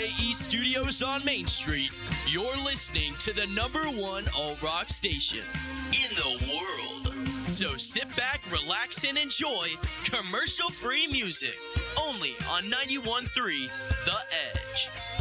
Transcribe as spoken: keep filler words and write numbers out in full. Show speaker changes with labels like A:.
A: East Studios on Main Street, you're listening to the number one alt-rock station in the world. So sit back, relax, and enjoy commercial-free music only on ninety-one point three The Edge.